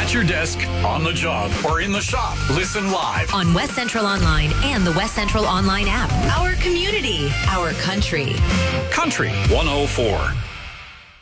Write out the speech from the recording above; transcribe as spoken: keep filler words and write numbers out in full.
At your desk, on the job, or in the shop, listen live on West Central Online and the West Central Online app. Our community, our country. Country one oh four.